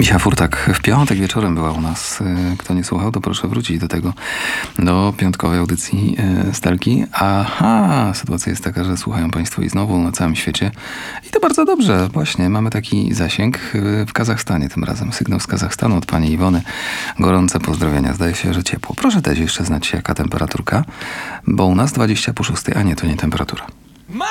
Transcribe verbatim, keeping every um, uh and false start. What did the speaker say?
Misia Furtak w piątek wieczorem była u nas. Kto nie słuchał, to proszę wrócić do tego, do piątkowej audycji Stelki. Aha, sytuacja jest taka, że słuchają Państwo i znowu na całym świecie. I to bardzo dobrze. Właśnie, mamy taki zasięg w Kazachstanie tym razem. Sygnał z Kazachstanu od pani Iwony. Gorące pozdrowienia. Zdaje się, że ciepło. Proszę też jeszcze znać, jaka temperaturka, bo u nas dwadzieścia po szóstej, a nie, to nie temperatura.